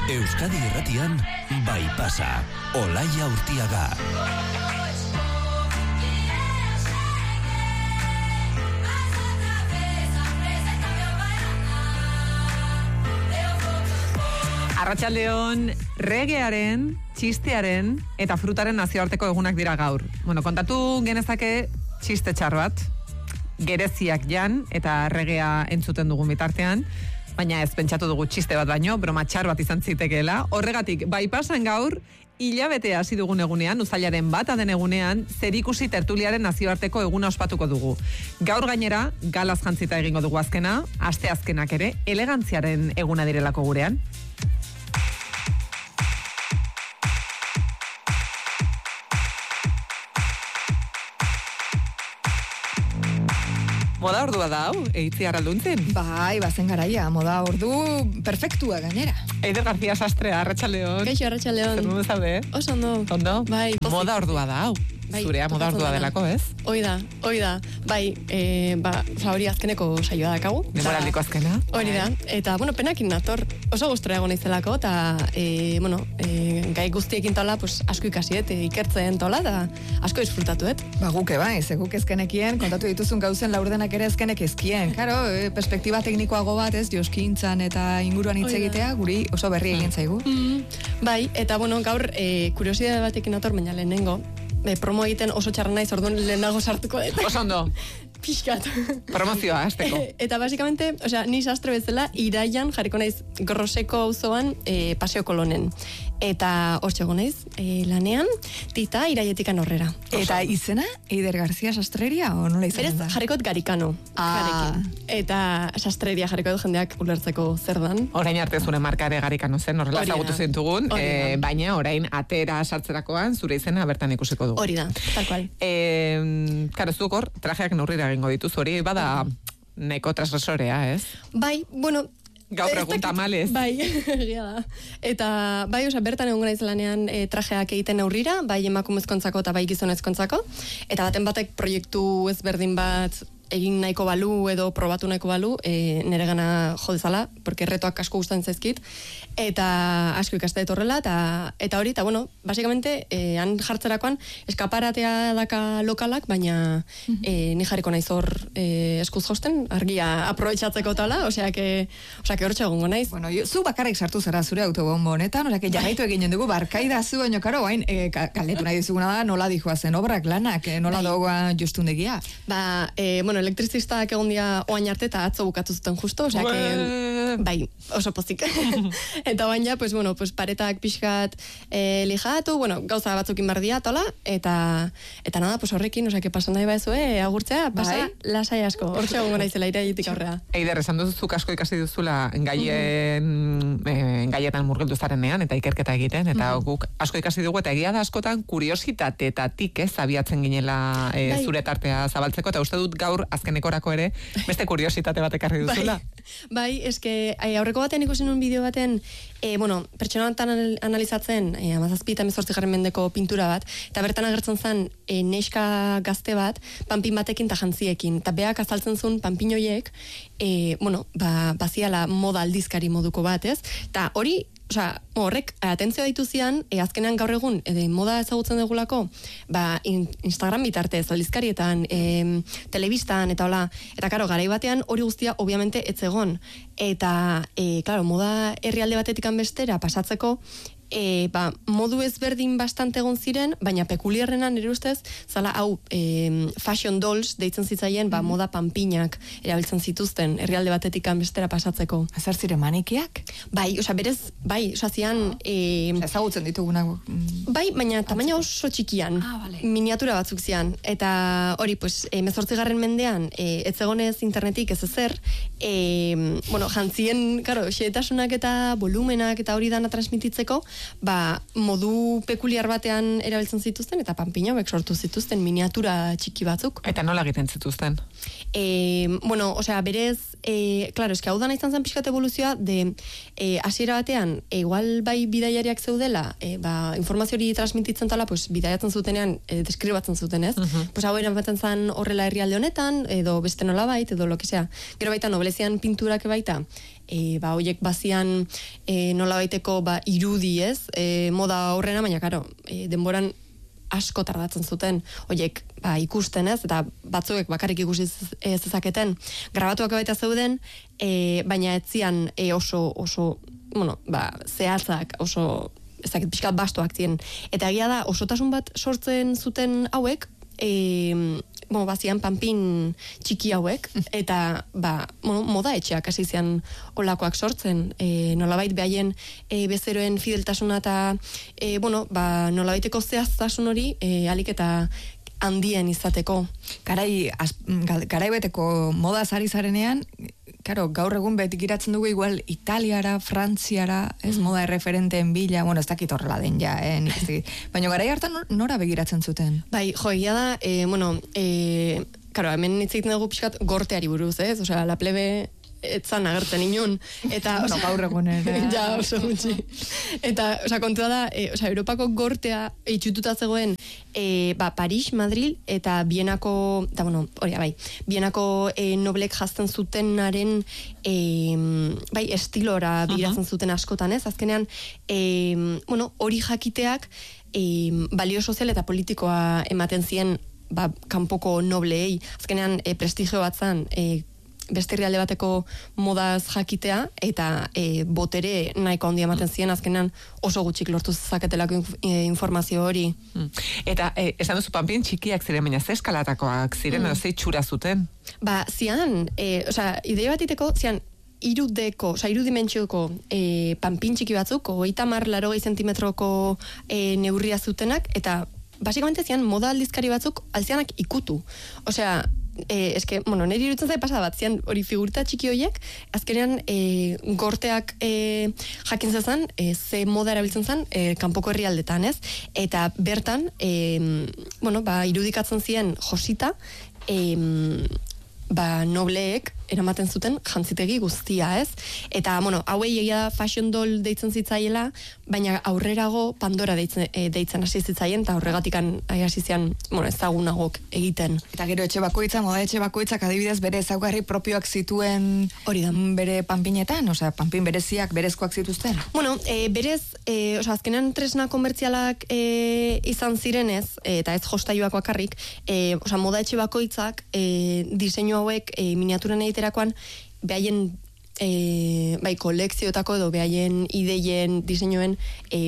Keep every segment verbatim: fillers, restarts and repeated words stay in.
Euskadi Irratian, bai pasa, Olaia Urtiaga. Arratsaldeon, regearen, txistearen eta frutaren nazioarteko egunak dira gaur. Bueno, kontatu genezake txiste txar bat, gereziak jan eta regea entzuten dugun bitartean, baina ez pentsatu dugu txiste bat baino, broma txar bat izan zitekeela. Horregatik, bai pasan gaur, hilabetea hasi dugun egunean, uztailaren bata den egunean, zerikusi tertuliaren nazioarteko eguna ospatuko dugu. Gaur gainera, galaz jantzita egingo dugu azkena, aste azkenak ere, elegantziaren eguna direlako gurean. Moda ordua da, hau, eitzi arralduntzen. Bai, bazen garaia, moda ordu perfektua gainera. Eider García Sastrea, arratsaldeon. Kaixo, arratsaldeon. Zer mundu zaude? Oso ondo. Ondo? Bai. Moda ordua da, hau. Bai, zurea moda ordua delako, ez? Hoi da, hoi da. Bai, e, ba, hori azkeneko saioa dakagu. Demoraldiko azkena. Hori da. Eta, bueno, penakin nator, oso gustora egon naizelako, eta, e, bueno, e, gai guztiekin tola, pues, asko ikasiet, e, ikertzen tola, eta asko disfrutatuet. Ba, guke bai, ze guk ezkenekien, kontatu dituzun gauzen laurdenak ere ezkenek ezkien. Karo, e, perspektiba teknikoago bat, ez, joskintzan eta inguruan hitz egitea, guri oso berri egin zaigu. Mm-hmm. Bai, eta, bueno, gaur, e, kuriosidade batekin nator, baina lehenengo, E, promo egiten oso txarra naiz, orduan lehenago sartuko dut. Oso ondo. Pixkat. Promozioa, azteko. Eta basicamente, osea, ni sastre bezala, iraian jarriko naiz Groseko auzoan e, Paseo Kolonen. Eta hor txego naiz, e, lanean, tita iraietik anorrera. Eta izena, Eider García Sastreria, o nola izan da? Berez, jarrikot Garikano. Ah. Eta Sastreria jarriko dut jendeak ulertzeko zer dan. Orain arte zure markare Garikano zen, horrela zagutu zintugun, e, baina orain atera sartzerakoan zure izena bertan ikusiko dugu. Hori da, tal cual. E, karo, zuk hor, trajeak neurrira egingo dituz, hori bada neko transgresorea, ez? Bai, bueno, Gau pregunta malez. Bai, egia da. Eta, bai, oza, bertan egon gara izelanean e, trajeak egiten aurrira, bai emakumezkontzako eta bai gizonezkontzako, eta baten batek proiektu ezberdin bat egin nahiko balu edo probatu nahiko balu, e, nire gana jodezala, porque retoak asko gustatzen zaizkit, eta asko ikaste horrela, eta, eta hori, eta bueno, basikamente, e, han jartzerakoan, eskaparatea daka lokalak, baina e, ni jarriko naiz hor e, eskuz josten, argia aprobetxatzeko tala, osea que, osea que hortxe egongo naiz. Bueno, zu bakarrik sartu zara zure autobombo honetan, osea que jarraitu eginen dugu, barkaida zu, baino karo, bain, e, kaldetu nahi dizuguna da, nola dijoazen obrak lanak, e, nola dogoa justundegia. Ba, e, bueno, elektrizistak egon dia oain arte eta atzo bukatu zuten justo, osea que, bai, oso pozik. Eta baina, pues bueno, pues paretak pixkat e, lijatu, bueno, gauza batzukin bardia, tola, eta, eta nada, pues horrekin, osea que pasan nahi baezue, agurtzea, pasa, bai? Lasai asko, hortxe egongo naizela irailetik aurrera. Eider, esan duzuk asko ikasi duzula gaien, mm-hmm. e, gaietan murgildu zarenean, eta ikerketa egiten, eta mm-hmm. guk asko ikasi dugu, eta egia da askotan kuriositatetatik ez abiatzen ginela e, bai. Zure tartea zabaltzeko, eta uste dut gaur azkenekorako ere, beste kuriositate bat ekarri duzula. Bai, bai, eske aurreko batean ikusi nun bideo baten, e, bueno, pertsona bat analizatzen, e, amazazpi eta mezortzi garren mendeko pintura bat, eta bertan agertzen zen e, neska gazte bat, panpin batekin eta jantziekin, eta beak azaltzen zuen panpin horiek, e, bueno, ba, baziala moda aldizkari moduko bat, ez? Eta hori, osea, horrek atentzioa dituzian, e, azkenean gaur egun, e, moda ezagutzen dugulako, ba, in, Instagram bitartez, aldizkarietan, e, telebistan, eta hola, eta karo, garai batean hori guztia, obviamente, etzegon. Eta, e, claro, moda herrialde batetikan bestera pasatzeko, E, ba, modu ezberdin bastante egon ziren, baina pekuliarrena nire ustez, zala hau e, fashion dolls deitzen zitzaien, ba, moda panpinak erabiltzen zituzten herrialde batetik bestera pasatzeko. Azar ziren manikiak? Bai, osea, berez, bai, osea, zian... E, ezagutzen ditugunak. Bai, baina tamaina oso txikian, ah, vale. Miniatura batzuk zian, eta hori, pues, e, mezortzigarren mendean, e, ez egonez internetik ez ezer, e, bueno, jantzien, karo, xeetasunak eta volumenak eta hori dana transmititzeko, ba, modu pekuliar batean erabiltzen zituzten, eta panpina hauek sortu zituzten miniatura txiki batzuk. Eta nola egiten zituzten? E, bueno, osea, berez, e, claro, eske hau dana izan zen pixkat evoluzioa de e, hasiera batean, e, igual bai bidaiariak zeudela, e, ba, informazio hori transmititzen tala, pues, bidaiatzen zutenean, e, deskribatzen zuten, ez? Uh-huh. Pues, hau eramaten zen horrela herrialde honetan, edo beste nolabait, edo lo que sea. Gero baita, noblezian pinturak baita, e, ba, hoiek bazian e, nolabaiteko ba, irudi, ez? E, moda horrena, baina, karo, e, denboran asko tardatzen zuten, hoiek ba, ikusten, ez? Eta batzuek bakarrik ikusi zezaketen. Grabatuak baita zeuden, e, baina etzian e, oso, oso, bueno, ba, zehatzak, oso, ezakit, pixkat bastoak ziren. Eta egia da, osotasun bat sortzen zuten hauek, e, bueno, bazian panpin txiki hauek, eta ba, bueno, moda etxeak hasi zian olakoak sortzen, e, nolabait behaien e, bezeroen fideltasuna eta e, bueno, ba, nolabaiteko zehaztasun hori e, alik eta handien izateko. Garai, az, garai beteko moda zari zarenean, Karo, gaur egun betik iratzen dugu igual Italiara, Frantziara, ez moda erreferenteen bila, bueno, ez dakit horrela den ja, eh, baina garai hartan nora begiratzen zuten? Bai, jo, egia da, eh, bueno, eh, karo, hemen hitz egiten dugu pixkat gorteari buruz, ez? Osea, la plebe etzan agertzen inun. Eta, bueno, gaur egun ere. Ja, oso gutxi. Eta, osea, kontua da, e, osea, Europako gortea itxututa zegoen, e, ba, Paris, Madrid, eta Bienako, eta, bueno, hori, bai, Bienako e, noblek jazten zutenaren, e, bai, estilora biratzen zuten askotan, ez? Azkenean, e, bueno, hori jakiteak, e, balio sozial eta politikoa ematen zien, ba, kanpoko nobleei. Azkenean, e, prestigio bat zan, e, beste herrialde bateko modaz jakitea, eta e, botere nahiko handia ematen ziren, azkenan oso gutxik lortu zaketelako informazio hori. Mm. Eta, e, esan duzu panpin txikiak ziren, baina ze eskalatakoak ziren, mm. ze itxura zuten? Ba, zian, e, osea, idei batiteko, zian, irudeko, oza, irudimentsioko e, panpin txiki batzuk, hogeita hamar larogei zentimetroko e, neurria zutenak, eta basikamente zian moda aldizkari batzuk alzianak ikutu. Osea, Eh, eske, bueno, niri irutzen zai pasada bat, zian hori figurita txiki horiek, azkenean eh, gorteak eh, jakin zezan, eh, ze moda erabiltzen zen, eh, kanpoko herrialdetan, ez? Eta bertan, eh, bueno, ba, irudikatzen ziren josita, eh, ba, nobleek eramaten zuten jantzitegi guztia, ez? Eta, bueno, hauei egia fashion doll deitzen zitzaiela, baina aurrerago Pandora deitzen, e, deitzen hasi zitzaien, eta horregatikan hasi zian, bueno, ezagunagok egiten. Eta gero etxe bakoitza, moda etxe bakoitzak adibidez bere ezaugarri propioak zituen hori da. Bere panpinetan, osea, panpin bereziak, berezkoak zituzten? Bueno, e, berez, e, osea, azkenean tresna komertzialak e, izan zirenez, e, eta ez jostaiuak bakarrik, e, osea, moda etxe bakoitzak e, diseinu hauek e, miniaturen egiterakoan, behaien e, bai, kolekziotako edo behaien ideien, diseinuen e,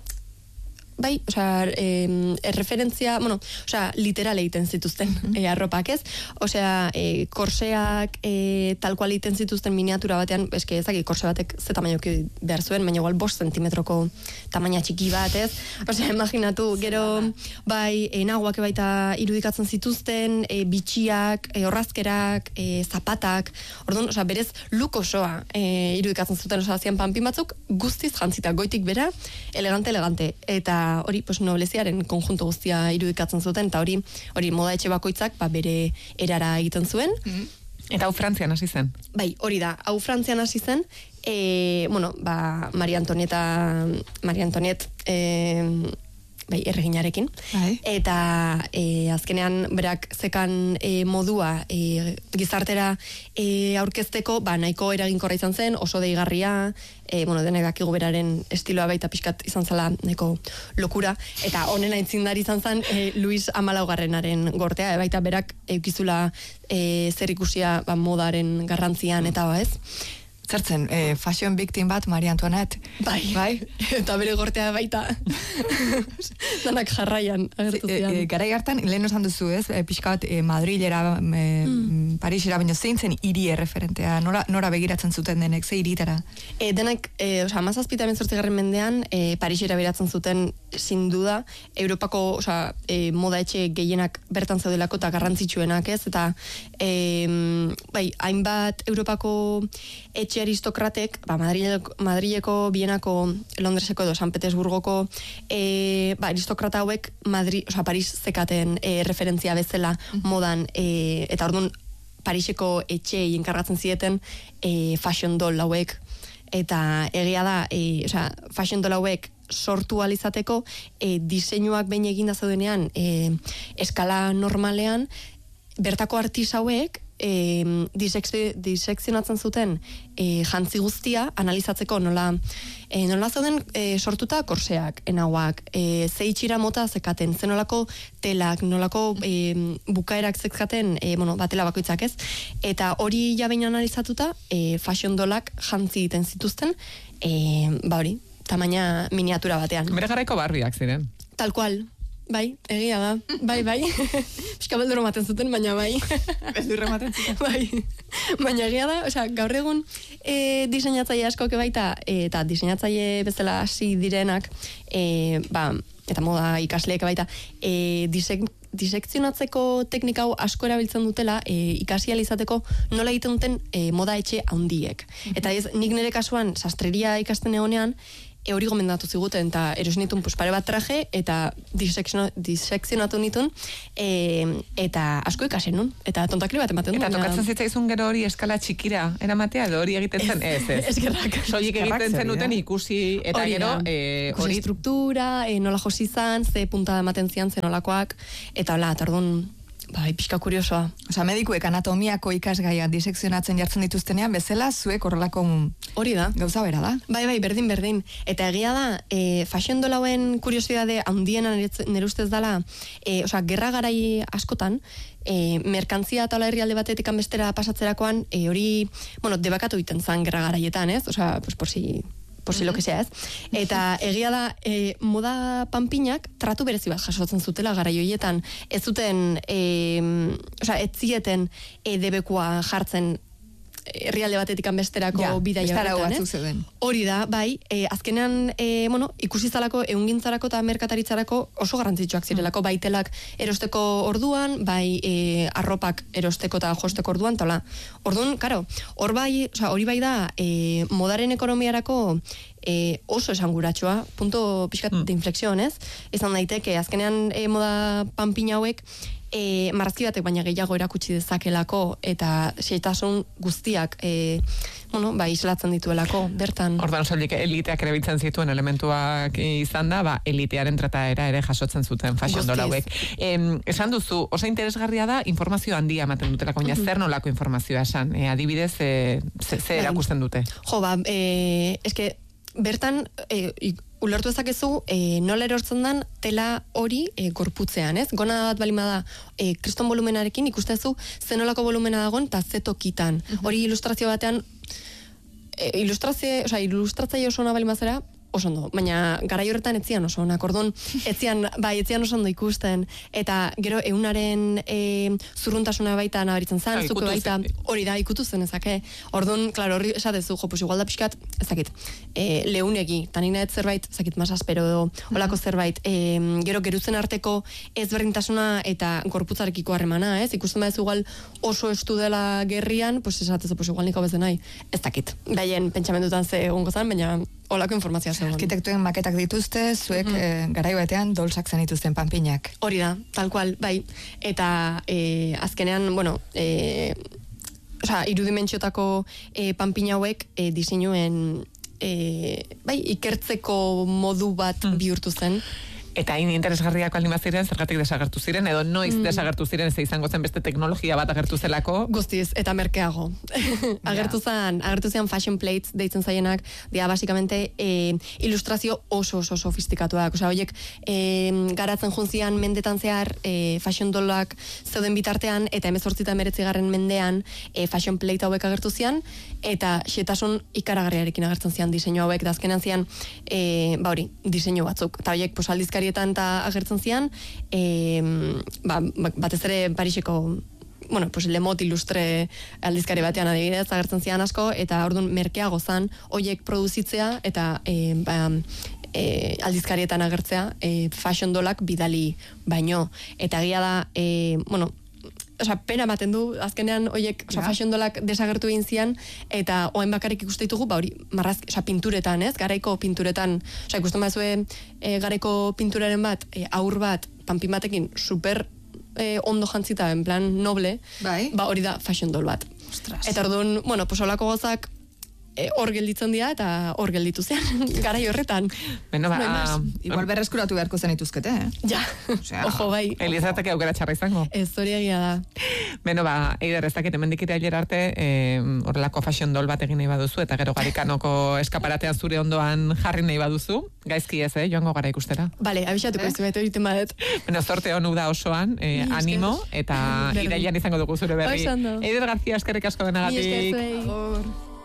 bai, osea, e, erreferentzia, bueno, osea, literal egiten zituzten mm-hmm. e, arropak, ez? Osea, e, korseak e, tal kual egiten zituzten miniatura batean, eske ezaki korse batek ze tamainoki behar zuen, baina igual bost zentimetroko tamaina txiki bat, ez? Osea, imaginatu, gero, bai, e, naguak baita irudikatzen zituzten, e, bitxiak, e, orrazkerak, e, zapatak, orduan, osea, berez, luk osoa e, irudikatzen zuten, osea, zian panpin batzuk guztiz jantzita, goitik bera, elegante, elegante, eta hori, pues, nobleziaren konjunto guztia irudikatzen zuten, eta hori, hori moda etxe bakoitzak, ba, bere erara egiten zuen. Mm-hmm. Eta hau Frantzian hasi zen? Bai, hori da, hau Frantzian hasi zen, e, bueno, ba, Maria Antonieta, Maria Antoniet, e, bai, erreginarekin. Bai. Eta e, azkenean berak zekan e, modua e, gizartera e, aurkezteko, ba, nahiko eraginkorra izan zen, oso deigarria, e, bueno, denek dakigu beraren estiloa baita pixkat izan zela nahiko lokura, eta honen aitzindari izan zen e, Luis Amalaugarrenaren gortea, e, baita berak eukizula e, zer ikusia ba, modaren garrantzian, eta ba, ez? Zertzen, eh, fashion victim bat, Maria Antoinette. Bai, bai. Eta bere gortea baita. Danak jarraian agertu zian. E, e, garai hartan, lehen osan duzu, ez? E, pixkat, e, Madrilera, e, mm. Parisera, baina zein zen hiri erreferentea? Nora, nora begiratzen zuten denek, ze hiritara? E, denak, e, oza, mazazpita emezortzigarren mendean, e, Parisera begiratzen zuten, sin duda, Europako, oza, e, moda etxe gehienak bertan zaudelako eta garrantzitsuenak, ez? Eta, e, bai, hainbat Europako etxe aristokratek, ba, Madrileko, Madrileko, Bienako, Londreseko edo San Petersburgoko e, ba, aristokrata hauek Madri, oza, Paris zekaten e, referentzia bezala modan, e, eta orduan Pariseko etxeei enkargatzen zieten e, fashion doll hauek eta egia da, e, osea, fashion doll hauek sortu alizateko, e, diseinuak behin eginda zeudenean, e, eskala normalean, bertako artista hauek, E, disekzionatzen zuten e, jantzi guztia analizatzeko nola e, nola zeuden e, sortuta korseak, enauak, e, ze itxira mota zekaten, ze nolako telak, nolako e, bukaerak zekaten, e, bueno, batela bakoitzak ez, eta hori jabein analizatuta e, fashion dollak jantzi egiten zituzten, e, ba hori, tamaina miniatura batean. Bere garaiko barbiak ziren. Tal cual. Bai, egia da. Bai, bai. Piska beldurro maten zuten, baina bai. Beldurro maten zuten. Bai. Baina egia da, osea, gaur egun e, diseinatzaile asko baita, e, eta diseinatzaile bezala hasi direnak, e, ba, eta moda ikasleek baita, e, disek, disekzionatzeko teknika hau asko erabiltzen dutela, e, ikasi ahal izateko nola egiten duten e, moda etxe handiek. Eta ez, nik nire kasuan sastreria ikasten egonean, E hori gomendatu ziguten, eta erosin nitun pues, pare bat traje, eta disekzionatu nitun, e, eta asko ikasen nun, eta tontakli bat ematen du. Eta tokatzen zitzaizun gero hori eskala txikira eramatea, edo hori egiten zen, ez, ez. Eskerrak. Soilik egiten zen duten ikusi, eta hori gero, da. e, Ikusi hori... struktura, e, nola josi zan, ze punta ematen zian, ze nolakoak, eta hola, eta orduan, bai, pixka kuriosoa. Osa, medikuek anatomiako ikasgaia disekzionatzen jartzen dituztenean, bezala, zuek horrelako hori da. Gauza bera da. Bai, bai, berdin, berdin. Eta egia da, e, fashion doll hauen kuriosidade handiena nire ustez dala, e, osa, gerra garai askotan, e, merkantzia eta hola herrialde batetik bestera pasatzerakoan, e, hori, bueno, debakatu egiten zan gerra garaietan, ez? Osa, pues, por si... por si lo que sea, ez? Eta egia da, e, moda panpinak tratu berezi bat jasotzen zutela garaioietan. Ez zuten, e, osea, ez zieten e, debekua jartzen herrialde batetik besterako ja, bidaia horretan, ez? Hori da, bai, e, azkenean, e, bueno, ikusi zalako, eungintzarako eta merkataritzarako oso garrantzitsuak zirelako, bai telak erosteko orduan, bai e, arropak erosteko eta josteko orduan, tola. Orduan, karo, hor bai, oza, hori bai da, e, modaren ekonomiarako e, oso esanguratsua, punto pixkat mm. de inflexión, ez? Izan daiteke, azkenean e, moda panpina hauek, E, marrazki batek baina gehiago erakutsi dezakelako eta xeitasun guztiak e, bueno, ba, islatzen dituelako, bertan. Ordan soilik eliteak erabiltzen zituen elementuak izan da, ba, elitearen trataera ere jasotzen zuten fashion doll hauek. Em, esan duzu, oso interesgarria da informazio handia ematen dutelako, baina zer nolako informazioa esan, e, adibidez, e, ze, ze erakusten dute? Jo, ba, e, eske, bertan, e, ulertu ezakezu, e, nola erortzen dan tela hori e, gorputzean, ez? Gona bat balima da, e, kriston volumenarekin ikustezu zenolako volumena dagoen eta ze tokitan. Hori ilustrazio batean, e, ilustrazio, osea, ilustratzaile oso ona balima zera, oso ondo, baina garai horretan etzian oso onak, orduan, etzian, bai, etzian oso ondo ikusten, eta gero eunaren e, zurruntasuna baita nabaritzen zan, zuke baita, hori da, ikutu zen ezake, orduan, klaro, horri esatezu, jo, pues igual da pixkat, ezakit, e, leunegi, tanina ez zerbait, ezakit, mas aspero edo, olako zerbait, e, gero geruzen arteko ezberdintasuna eta gorputzarekiko harremana, ez, ikusten baizu igual oso estu dela gerrian, pues esatezu, pues igual niko bezen nahi, ez dakit, baien pentsamendutan ze egongo zan, baina olako informazioa zegoen. Arkitektuen maketak dituzte, zuek mm-hmm. e, garai batean dolsak zenituzten panpinak. Hori da, tal cual, bai. Eta e, azkenean, bueno, e, osea, irudimentziotako e, panpina hauek e, diseinuen e, bai, ikertzeko modu bat mm. bihurtu zen. Eta hain interesgarriak baldin baziren, zergatik desagertu ziren, edo noiz mm. desagertu ziren, ez izango zen beste teknologia bat agertu zelako. Guztiz, eta merkeago. agertu zen, agertu zen fashion plates deitzen zaienak, dia, basikamente, e, ilustrazio oso oso sofistikatuak. Osea, horiek, e, garatzen juntzian mendetan zehar, e, fashion dollak zeuden bitartean, eta emezortzita emeretzigarren mendean, e, fashion plate hauek agertu zian, eta xetasun ikaragarriarekin agertzen zian diseinu hauek, da azkenan zian, e, ba hori, diseinu batzuk. Eta horiek, pues, aldizkari eta agertzen zian, e, ba, batez ere Pariseko, bueno, pues Le Mot ilustre aldizkari batean adibidez agertzen zian asko, eta orduan merkeago zan, hoiek produzitzea, eta e, ba, e, aldizkarietan agertzea, e, fashion dollak bidali baino. Eta egia da, e, bueno, osea, pena ematen du, azkenean hoiek, osea, ja. fashion dollak desagertu egin zian, eta oain bakarrik ikuste ditugu, ba hori, marraz, osea, pinturetan, ez? Garaiko pinturetan, osea, ikusten bazue e, garaiko pinturaren bat, e, aur bat, panpin batekin, super e, ondo jantzita, en plan noble, bai. Ba hori da fashion doll bat. Ostras. Eta orduan, bueno, pues holako gozak, e, hor gelditzen dira eta hor gelditu zen, garai horretan. Beno, ba, No hay más. ah, Igual berreskuratu beharko zenituzkete, eh? Ja, Osea, ojo, bai. Elizateke aukera txarra izango. Ez hori egia da. Beno, ba, eider, ez dakit hemendik irailera arte, eh, horrelako fashion doll bat egin nahi baduzu, eta gero garikanoko eskaparatean zure ondoan jarri nahi baduzu, gaizki ez, eh, joango gara ikustera. Bale, abixatuko Eh? ez dut egiten badet. Beno, zorte honu da osoan, eh, Mila esker. animo, eta Berdin. irailean izango dugu zure berri. Oso ondo. Eider García, eskerrik asko Mila esker denagatik. zuei. Hor.